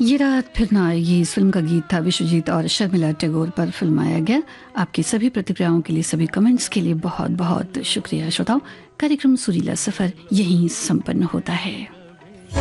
ये रात फिर ना आएगी इस फिल्म का गीत था विश्वजीत और शर्मिला टैगोर पर फिल्माया गया। आपकी सभी प्रतिक्रियाओं के लिए, सभी कमेंट्स के लिए बहुत बहुत शुक्रिया। श्रोताओं, कार्यक्रम सुरीला सफर यहीं संपन्न होता है।